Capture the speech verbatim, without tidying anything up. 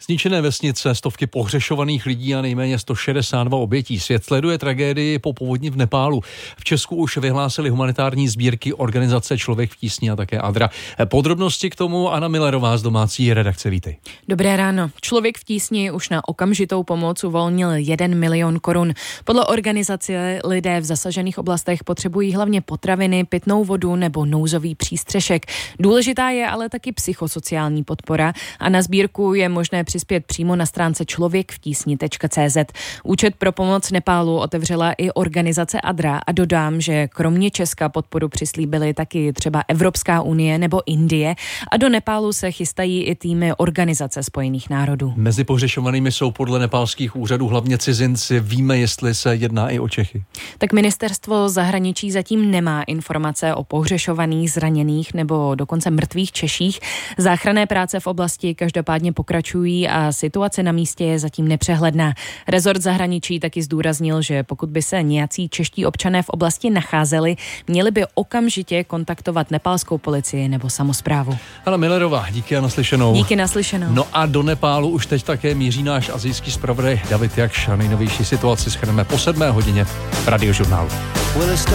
Zničené vesnice, stovky pohřešovaných lidí a nejméně sto šedesát dva obětí. Svět sleduje tragédii po povodni v Nepálu. V Česku už vyhlásili humanitární sbírky organizace Člověk v tísni a také Adra. Podrobnosti k tomu Anna Millerová z domácí redakce. Vítej. Dobré ráno. Člověk v tísni už na okamžitou pomoc uvolnil jeden milion korun. Podle organizace lidé v zasažených oblastech potřebují hlavně potraviny, pitnou vodu nebo nouzový přístřešek. Důležitá je ale taky psychosociální podpora a na sbírku je možné přispět přímo na stránce člověk v tísni tečka cé zet. Účet pro pomoc Nepálu otevřela i organizace Adra a dodám, že kromě Česka podporu přislíbily taky třeba Evropská unie nebo Indie a do Nepálu se chystají i týmy Organizace spojených národů. Mezi pohřešovanými jsou podle nepálských úřadů hlavně cizinci. Víme, jestli se jedná i o Čechy. Tak ministerstvo zahraničí zatím nemá informace o pohřešovaných, zraněných nebo dokonce mrtvých Češích. Záchranné práce v oblasti každopádně pokračují a situace na místě je zatím nepřehledná. Rezort zahraničí taky zdůraznil, že pokud by se nějací čeští občané v oblasti nacházeli, měli by okamžitě kontaktovat nepálskou policii nebo samosprávu. Anna Millerová, díky a naslyšenou. Díky naslyšenou. No a do Nepálu už teď také míří náš asijský zpravodaj David Jakš a nejnovější situaci shrneme po sedmé hodině v Radiožurnálu.